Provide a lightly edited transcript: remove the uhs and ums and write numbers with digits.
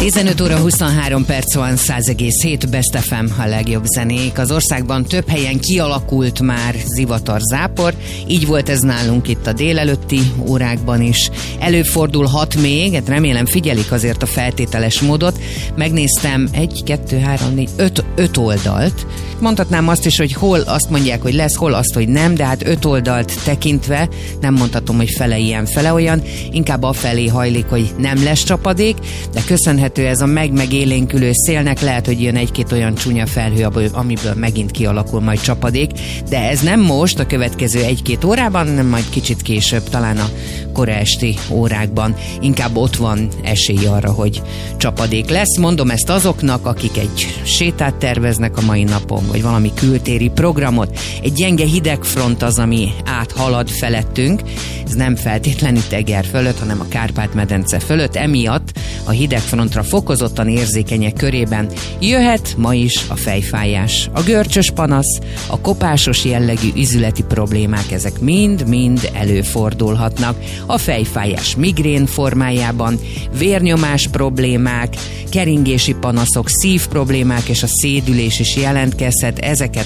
15 óra 23 perc van, 100,7 Best FM a legjobb zenék. Az országban több helyen kialakult már zivatarzápor, így volt ez nálunk itt a délelőtti órákban is. Előfordulhat még, hát remélem figyelik azért a feltételes módot. Megnéztem 5 oldalt. Mondhatnám azt is, hogy hol azt mondják, hogy lesz, hol azt, hogy nem, de hát 5 oldalt tekintve nem mondhatom, hogy fele ilyen, fele olyan. Inkább afelé hajlik, hogy nem lesz csapadék, de köszönhető ez a megélénkülő szélnek, lehet, hogy jön egy-két olyan csúnya felhő, amiből megint kialakul majd csapadék, de ez nem most, a következő 1-2 órában, hanem majd kicsit később, talán a kora esti órákban. Inkább ott van esély arra, hogy csapadék lesz. Mondom ezt azoknak, akik egy sétát terveznek a mai napon, vagy valami kültéri programot. Egy gyenge hidegfront az, ami áthalad felettünk. Ez nem feltétlenül Eger fölött, hanem a Kárpát-medence fölött. Emiatt a hidegfrontra fokozottan érzékenyek körében jöhet ma is a fejfájás, a görcsös panasz, a kopásos jellegű üzületi problémák, ezek mind-mind előfordulhatnak. A fejfájás migrén formájában, vérnyomás problémák, keringési panaszok, szívproblémák és a szédülés is jelentkezhet, ezeket